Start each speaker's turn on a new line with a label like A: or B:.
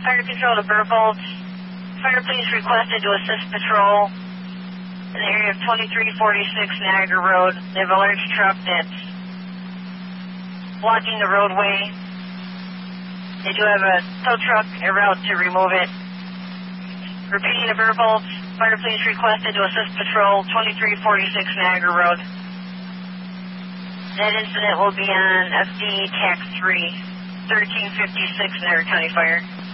A: Fire control to Burbold. Fire please requested to assist patrol in the area of 2346 Niagara Road. They have a large truck that's blocking the roadway. They do have a tow truck en route to remove it. Repeating the Burbold. Fire please requested to assist patrol 2346 Niagara Road. That incident will be on FD TAC 3, 1356 Niagara County Fire.